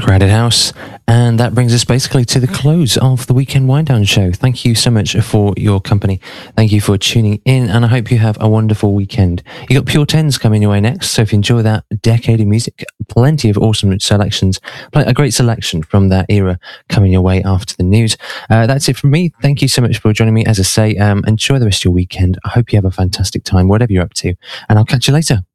Crowded House. And that brings us basically to the close of the Weekend Wind Down show. Thank you so much for your company. Thank you for tuning in, and I hope you have a wonderful weekend. You got Pure Tens coming your way next, so if you enjoy that decade of music, plenty of awesome selections, a great selection from that era coming your way after the news. That's it from me. Thank you so much for joining me. As I say, enjoy the rest of your weekend. I hope you have a fantastic time, whatever you're up to, and I'll catch you later.